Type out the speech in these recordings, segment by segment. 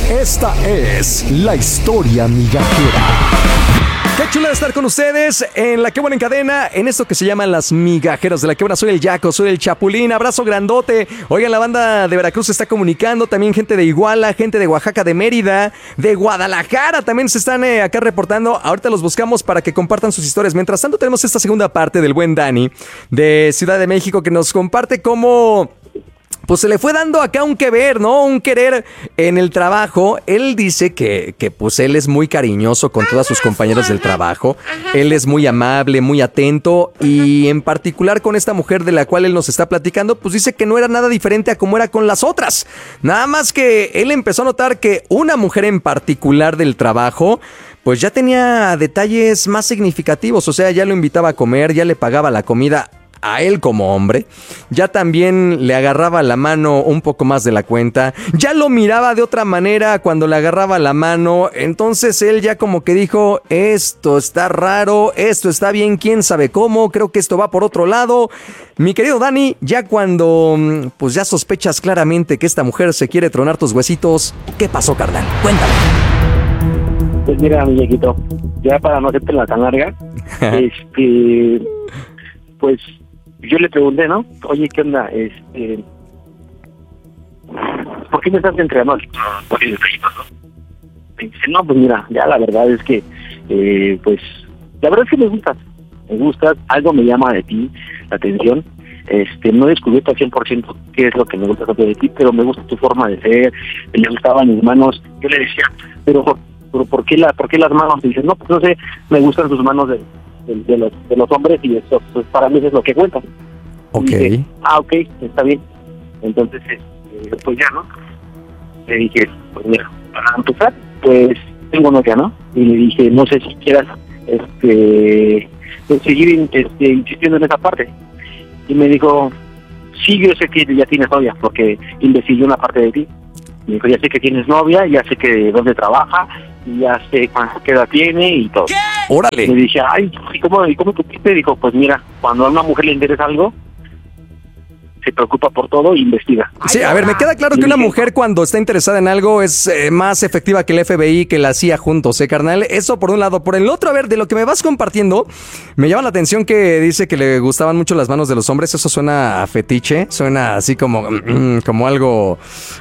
Esta es la historia migajera. Qué chula de estar con ustedes en La Qué Buena en Cadena, en esto que se llaman las migajeras de La Qué Buena. Soy el Yaco, soy el Chapulín, abrazo grandote. Oigan, la banda de Veracruz se está comunicando, también gente de Iguala, gente de Oaxaca, de Mérida, de Guadalajara también se están acá reportando. Ahorita los buscamos para que compartan sus historias. Mientras tanto tenemos esta segunda parte del buen Dani de Ciudad de México que nos comparte cómo... pues se le fue dando acá un que ver, ¿no? Un querer en el trabajo. Él dice que pues él es muy cariñoso con todas sus compañeras del trabajo. Él es muy amable, muy atento y en particular con esta mujer de la cual él nos está platicando, pues dice que no era nada diferente a como era con las otras. Nada más que él empezó a notar que una mujer en particular del trabajo pues ya tenía detalles más significativos. O sea, ya lo invitaba a comer, ya le pagaba la comida a él como hombre, ya también le agarraba la mano un poco más de la cuenta, ya lo miraba de otra manera cuando le agarraba la mano. Entonces él ya como que dijo, esto está raro, esto está bien, quién sabe cómo, creo que esto va por otro lado. Mi querido Dani, ya cuando pues ya sospechas claramente que esta mujer se quiere tronar tus huesitos, ¿qué pasó, carnal? Cuéntame. Pues mira, muñequito, ya para no hacerte la tan larga, pues yo le pregunté, ¿no? Oye, ¿qué onda? ¿Por qué me estás entrenando? Porque yo estoy, ¿no? Me dice, no, pues mira, ya la verdad es que, pues, la verdad es que me gustas, algo me llama de ti, la atención. No he descubierto al 100% qué es lo que me gusta de ti, pero me gusta tu forma de ser, me gustaban mis manos. Yo le decía, pero ¿por qué las manos? Y dice, no, pues no sé, me gustan tus manos de los hombres y eso pues para mí es lo que cuenta. Ok. Y dije, ok, está bien. Entonces, pues ya, ¿no? Le dije, pues mira, para empezar, pues tengo novia, ¿no? Y le dije, no sé si quieras pues seguir insistiendo en esa parte. Y me dijo, sí, yo sé que ya tienes novia, porque investigué una parte de ti. Me dijo, ya sé que tienes novia, ya sé que dónde trabaja, y ya sé qué edad tiene y todo. ¿Qué? ¡Órale! Le dije, ay, ¿y cómo tuviste? Dijo, pues mira, cuando a una mujer le interesa algo, se preocupa por todo e investiga. Sí, a ver, me queda claro que una mujer cuando está interesada en algo es más efectiva que el FBI, que la CIA juntos, carnal. Eso por un lado. Por el otro, a ver, de lo que me vas compartiendo, me llama la atención que dice que le gustaban mucho las manos de los hombres. Eso suena a fetiche, suena así como algo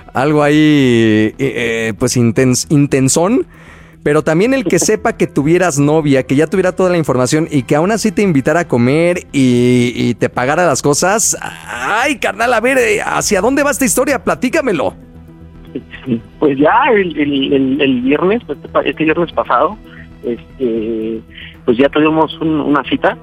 ahí, pues intensón. Pero también el que sepa que tuvieras novia, que ya tuviera toda la información y que aún así te invitara a comer y te pagara las cosas. Ay, carnal, a ver, ¿hacia dónde va esta historia? Platícamelo. Pues ya el viernes, este viernes pasado, pues ya tuvimos una cita.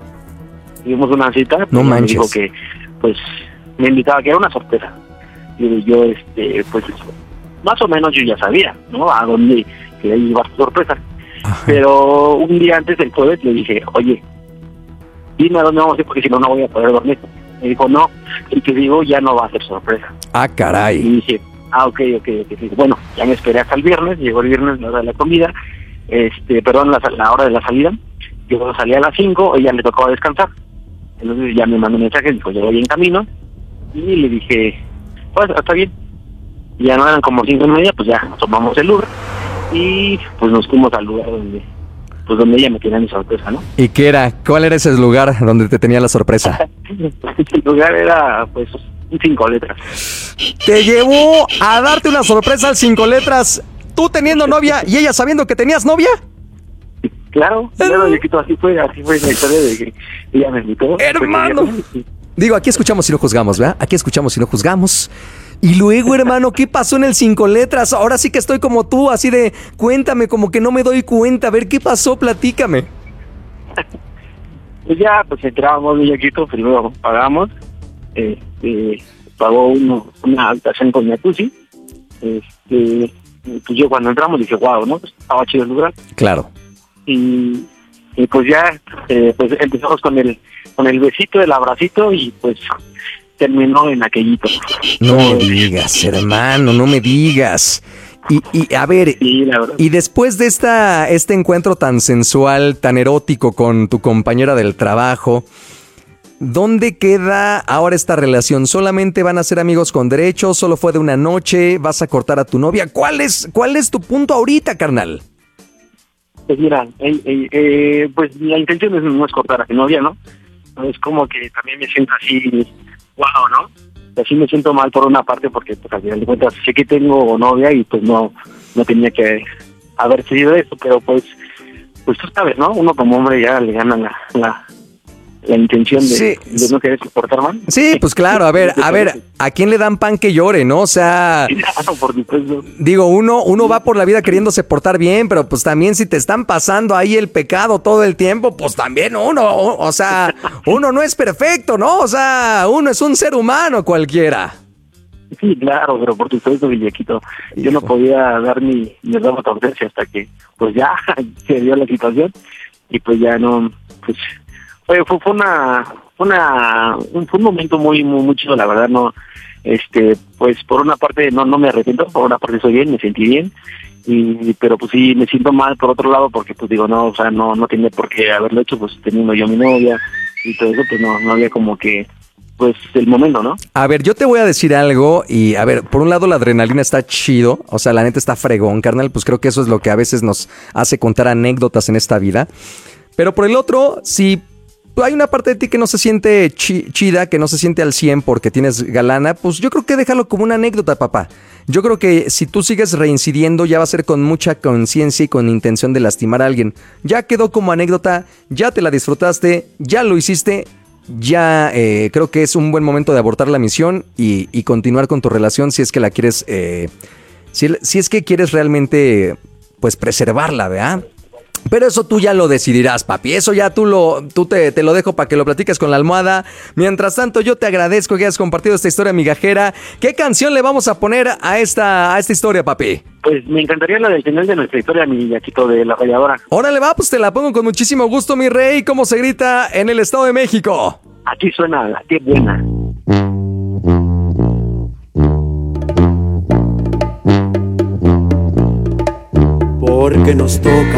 No manches. Me dijo que, pues, me invitaba, que era una sorpresa. Y yo, pues, más o menos yo ya sabía, ¿no? A dónde quería llevar su sorpresa. Ajá. Pero un día antes del jueves le dije, oye, dime a dónde vamos a ir porque si no, no voy a poder dormir. Me dijo, no, y te digo, ya no va a ser sorpresa. Ah, caray. Y dije, ok. Bueno, ya me esperé hasta el viernes, llegó el viernes, la hora de la comida, la hora de la salida. Yo salí a las 5, ella le tocaba descansar. Entonces ya me mandó un mensaje, dijo, yo voy en camino. Y le dije, pues, está bien. Y ya no eran como 5:30, pues ya tomamos el Uber. Y pues nos fuimos al lugar donde ella me tenía mi sorpresa, ¿no? ¿Y qué era? ¿Cuál era ese lugar donde te tenía la sorpresa? El lugar era, pues, un 5 letras. Te llevó a darte una sorpresa al 5 letras, tú teniendo novia y ella sabiendo que tenías novia. Claro, así fue la historia de que ella me invitó. Hermano. Digo, aquí escuchamos y no juzgamos, ¿verdad? Aquí escuchamos y no juzgamos. Y luego, hermano, ¿qué pasó en el 5 letras? Ahora sí que estoy como tú, así de, cuéntame, como que no me doy cuenta. A ver, ¿qué pasó? Platícame. Pues ya, pues entrábamos muy chiquito, primero pagamos. Pagó una habitación con jacuzzi. Pues yo cuando entramos dije, wow, ¿no? Pues estaba chido el lugar. Claro. Y pues ya, pues empezamos con el besito, el abracito y pues terminó en aquellito. No me digas, hermano, no me digas. Y a ver, sí, y después de este encuentro tan sensual, tan erótico con tu compañera del trabajo, ¿dónde queda ahora esta relación? ¿Solamente van a ser amigos con derechos? ¿Solo fue de una noche? ¿Vas a cortar a tu novia? ¿Cuál es tu punto ahorita, carnal? Pues mira, pues la intención no es cortar a mi novia, ¿no? Es como que también me siento así, wow, ¿no? Así me siento mal por una parte porque pues al final de cuentas sé que tengo novia y pues no tenía que haber sido eso, pero pues tú sabes, ¿no? Uno como hombre ya le gana la intención de no querer soportar mal. Sí, pues claro, a ver, ¿a quién le dan pan que llore, no? O sea, por supuesto. Digo, uno va por la vida queriéndose portar bien, pero pues también si te están pasando ahí el pecado todo el tiempo, pues también uno no es perfecto, ¿no? O sea, uno es un ser humano cualquiera. Sí, claro, pero por supuesto, Villaquito, yo no podía dar mi rama torcencia hasta que pues ya se dio la situación y pues ya no, pues fue un momento muy chido, la verdad. No, pues por una parte no me arrepiento, por una parte soy bien, me sentí bien, pero pues sí me siento mal por otro lado porque pues digo, no, o sea, no tenía por qué haberlo hecho, pues teniendo yo a mi novia y todo eso, pues no había como que pues el momento, ¿no? A ver, yo te voy a decir algo y a ver, por un lado la adrenalina está chido, o sea, la neta está fregón, carnal, pues creo que eso es lo que a veces nos hace contar anécdotas en esta vida, pero por el otro, si hay una parte de ti que no se siente chida, que no se siente al 100 porque tienes galana, pues yo creo que déjalo como una anécdota, papá. Yo creo que si tú sigues reincidiendo ya va a ser con mucha conciencia y con intención de lastimar a alguien. Ya quedó como anécdota, ya te la disfrutaste, ya lo hiciste, ya creo que es un buen momento de abortar la misión y continuar con tu relación si es que la quieres, si es que quieres realmente pues preservarla, ¿verdad? Pero eso tú ya lo decidirás, papi. Eso ya te lo dejo para que lo platiques con la almohada. Mientras tanto, yo te agradezco que hayas compartido esta historia migajera. ¿Qué canción le vamos a poner a esta historia, papi? Pues me encantaría la del final de nuestra historia, mi Villaquito, de La Ralladora. Órale, va, pues te la pongo con muchísimo gusto, mi rey. ¿Cómo se grita en el Estado de México? Aquí suena la que buena. Porque nos toca